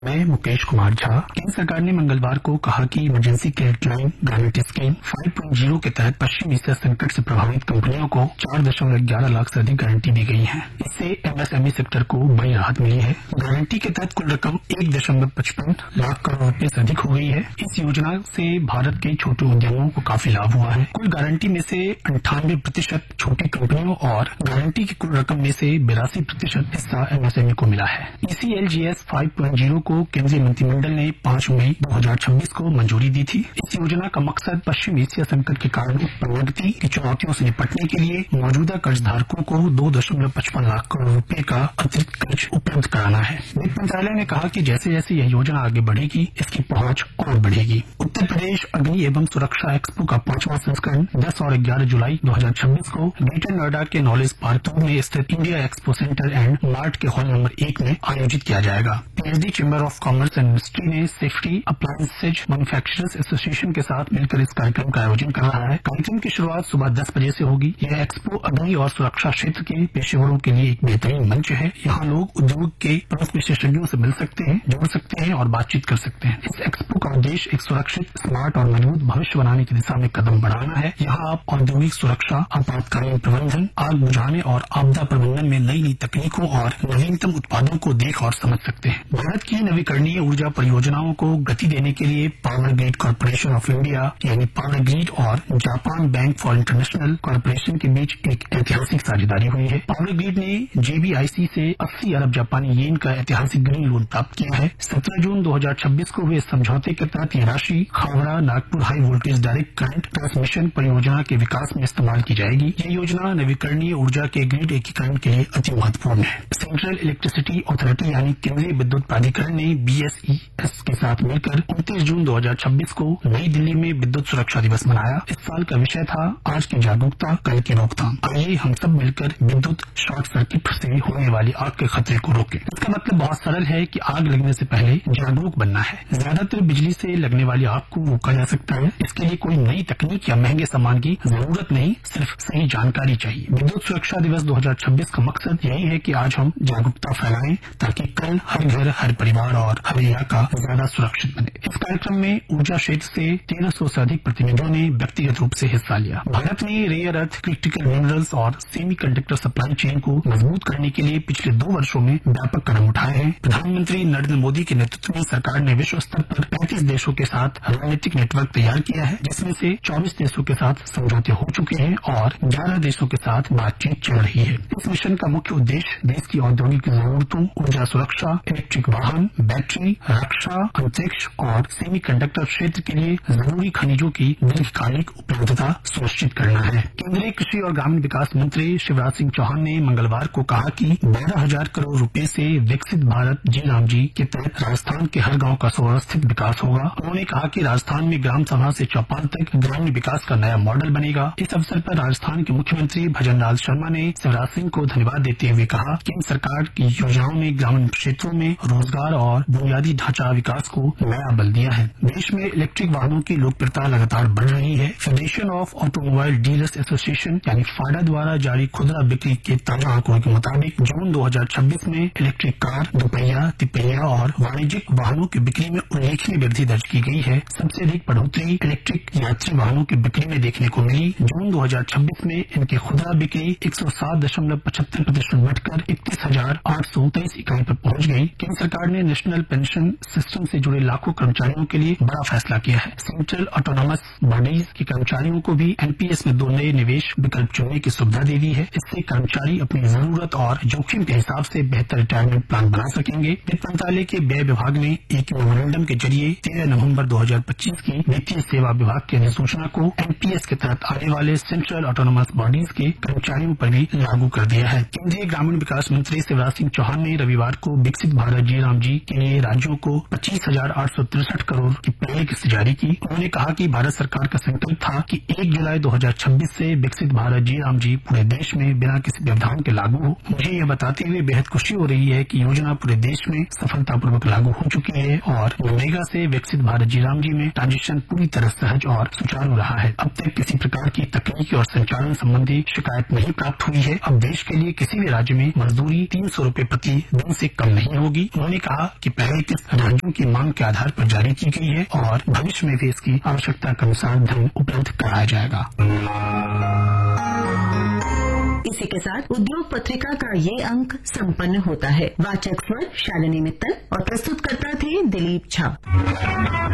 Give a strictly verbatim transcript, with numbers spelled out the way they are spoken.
मैं मुकेश कुमार झा। केंद्र सरकार ने मंगलवार को कहा कि emergency credit line guarantee scheme five point zero के तहत पश्चिम एशिया संकट से प्रभावित कंपनियों को चार दशमलव ग्यारह लाख से अधिक गारंटी दी गई है। इससे एमएसएमई सेक्टर को बड़ी राहत मिली है। गारंटी के तहत कुल रकम एक दशमलव पचपन लाख करोड़ रुपए से अधिक हो गई है। इस योजना से भारत के छोटे उद्यमों को काफी लाभ हुआ है। कुल गारंटी में से अंठानवे प्रतिशत छोटी कंपनियों और गारंटी की कुल रकम में से बिरासी प्रतिशत हिस्सा एमएसएमई को मिला है। ईसीएलजीएस फाइव पॉइंट ज़ीरो को केंद्रीय मंत्रिमंडल ने पांच मई दो हजार छब्बीस को मंजूरी दी थी। इस योजना का मकसद पश्चिम एशिया संकट के कारण उत्पन्न प्रगति की चुनौतियों से निपटने के लिए मौजूदा कर्जधारकों को दो दशमलव पचपन लाख करोड़ रुपए का अतिरिक्त कर्ज उपलब्ध कराना है। वित्त मंत्रालय ने कहा कि जैसे जैसे यह योजना आगे बढ़ेगी, इसकी पहुंच और बढ़ेगी। उत्तर प्रदेश अग्नि एवं सुरक्षा एक्सपो का पांचवां संस्करण दस और ग्यारह जुलाई दो हजार छब्बीस को ग्रेटर नोएडा के नॉलेज पार्क में स्थित India expo centre and mart के हॉल नंबर एक में आयोजित किया जाएगा। PhD chamber of commerce and industry ने सेफ्टी अप्लायंसेज मैन्युफैक्चरर्स एसोसिएशन के साथ मिलकर इस कार्यक्रम का आयोजन कर रहा है। कार्यक्रम की शुरुआत सुबह दस बजे से होगी। यह एक्सपो अग्नि और सुरक्षा क्षेत्र के पेशेवरों के लिए एक बेहतरीन मंच है। यहाँ लोग उद्योग के प्रमुख विशेषज्ञों से मिल सकते हैं, जुड़ सकते हैं और बातचीत कर सकते हैं। इस एक्सपो का उद्देश्य एक सुरक्षित, स्मार्ट और मजबूत भविष्य बनाने की दिशा में कदम बढ़ाना है। यहाँ आप औद्योगिक सुरक्षा, आपातकालीन प्रबंधन, आग बुझाने और आपदा प्रबंधन में नई नई तकनीकों और नवीनतम उत्पादों को देख और समझ सकते हैं। भारत की नवीकरणीय ऊर्जा परियोजनाओं को गति देने के लिए power grid corporation of India यानी पावर ग्रिड और Japan bank for international corporation के बीच एक ऐतिहासिक साझेदारी हुई है। पावर ग्रिड ने जेबीआईसी से अस्सी अरब जापानी येन का ऐतिहासिक ग्रीन लोन प्राप्त किया है। सत्रह जून दो हजार छब्बीस को हुए समझौते के तहत यह राशि Khavda Nagpur high voltage direct current transmission परियोजना के विकास में इस्तेमाल की जाएगी। यह योजना नवीकरणीय ऊर्जा के ग्रिड एकीकरण के लिए अति महत्वपूर्ण है। सेंट्रल इलेक्ट्रिसिटी अथॉरिटी यानी केंद्रीय विद्युत प्राधिकरण ने बीएसईएस के साथ मिलकर उनतीस जून दो हजार छब्बीस को नई दिल्ली में विद्युत सुरक्षा दिवस मनाया। इस साल का विषय था आज की जागरूकता, कल की रोकथाम। आइए हम सब मिलकर विद्युत शॉर्ट सर्किट से होने वाली आग के खतरे को रोकें। इसका मतलब बहुत सरल है कि आग लगने से पहले जागरूक बनना है। ज्यादातर बिजली से लगने वाली आग को रोका जा सकता है। इसके लिए कोई नई तकनीक या महंगे सामान की जरूरत नहीं, सिर्फ सही जानकारी चाहिए। विद्युत सुरक्षा दिवस दो हजार छब्बीस का मकसद यही है कि आज हम जागरूकता फैलाएं ताकि कल हर घर, हर परिवार और हर इलाका ज्यादा सुरक्षित बने। इस कार्यक्रम में ऊर्जा क्षेत्र से तेरह सौ से अधिक प्रतिनिधियों ने व्यक्तिगत रूप से हिस्सा लिया। भारत ने रेयर अर्थ, क्रिटिकल मिनरल्स और सेमी कंडक्टर सप्लाई चेन को मजबूत करने के लिए पिछले दो वर्षों में व्यापक कदम उठाए हैं। प्रधानमंत्री नरेंद्र मोदी के नेतृत्व में सरकार ने विश्व स्तर पर पैंतीस देशों के साथ रणनीतिक नेटवर्क तैयार किया है, जिसमें से चौबीस देशों के साथ समझौते हो चुके हैं और ग्यारह देशों के साथ बातचीत चल रही है। इस मिशन का मुख्य उद्देश्य देश की औद्योगिक जरूरतों, ऊर्जा सुरक्षा, इलेक्ट्रिक वाहन, बैटरी, रक्षा, अंतरिक्ष और सेमी कंडक्टर क्षेत्र के लिए जरूरी खनिजों की दीर्घकालिक उपलब्धता सुनिश्चित करना है। केंद्रीय कृषि और ग्रामीण विकास मंत्री शिवराज सिंह चौहान ने मंगलवार को कहा कि बारह हजार करोड़ रुपए से विकसित भारत जी राम जी के तहत राजस्थान के हर गांव का सुव्यवस्थित विकास होगा। उन्होंने कहा कि राजस्थान में ग्राम सभा से चौपाल तक ग्रामीण विकास का नया मॉडल बनेगा। इस अवसर पर राजस्थान के मुख्यमंत्री भजनलाल शर्मा ने शिवराज सिंह को धन्यवाद देते हुए कहा कि केंद्र सरकार की योजनाओं में ग्रामीण क्षेत्रों में रोजगार और बुनियादी ढांचा विकास को नया बल दिया है। देश में इलेक्ट्रिक वाहनों की लोकप्रियता लगातार बढ़ रही है। Federation of automobile dealers association यानी फाडा द्वारा जारी खुदरा बिक्री के ताजा आंकड़ों के मुताबिक जून दो हजार छब्बीस में इलेक्ट्रिक कार, दोपहिया, तिपहिया और वाणिज्यिक वाहनों की बिक्री में उल्लेखनीय वृद्धि दर्ज की गई है। सबसे अधिक बढ़ोतरी इलेक्ट्रिक यात्री वाहनों की बिक्री में देखने को मिली। जून दो हजार छब्बीस में इनकी खुदरा बिक्री एक सौ सात दशमलव पचहत्तर प्रतिशत बढ़कर इकतीस हजार आठ सौ तेईस इकाई पर पहुंच गई। केंद्र सरकार ने नेशनल पेंशन सिस्टम से जुड़े लाखों कर्मचारियों के लिए बड़ा फैसला किया है। सेंट्रल ऑटोनॉमस बॉडीज के कर्मचारियों को भी एनपीएस में दो नए निवेश विकल्प चुनने की सुविधा दे दी है। इससे कर्मचारी अपनी जरूरत और जोखिम के हिसाब से बेहतर रिटायरमेंट प्लान बना सकेंगे। वित्त मंत्रालय के व्यय विभाग ने एक मेमोरेंडम के जरिए तेरह नवंबर दो हजार पच्चीस की वित्तीय सेवा विभाग की अधिसूचना को एनपीएस के तहत आने वाले सेंट्रल ऑटोनॉमस बॉडीज के कर्मचारियों पर भी लागू कर दिया है। केंद्रीय ग्रामीण विकास मंत्री शिवराज सिंह चौहान ने रविवार को विकसित भारत जी राम जी के लिए राज्यों को पच्चीस हजार आठ सौ तिरसठ करोड़ की पहली किस्त जारी की। उन्होंने कहा कि भारत सरकार का संकल्प था कि एक जुलाई दो हजार छब्बीस से विकसित भारत जी राम जी पूरे देश में बिना किसी व्यवधान के लागू हो। मुझे यह बताते हुए बेहद खुशी हो रही है कि योजना पूरे देश में सफलतापूर्वक लागू हो चुकी है और मनरेगा से विकसित भारत जी राम जी में ट्रांजिशन पूरी तरह सहज और सुचारू रहा है। अब तक किसी प्रकार की तकनीकी और संचालन संबंधी शिकायत नहीं प्राप्त हुई है। अब देश के लिए किसी भी राज्य में मजदूरी तीन सौ रूपये प्रति दिन से कम नहीं होगी। उन्होंने कहा कि पहली किस्त राज्यों की मांग के आधार पर जारी की गई है और भविष्य में भी इसकी आवश्यकता के अनुसार धन उपलब्ध कराया जाएगा। इसी के साथ उद्योग पत्रिका का ये अंक संपन्न होता है। वाचक स्वर शालिनी मित्तल और प्रस्तुतकर्ता थे दिलीप झा।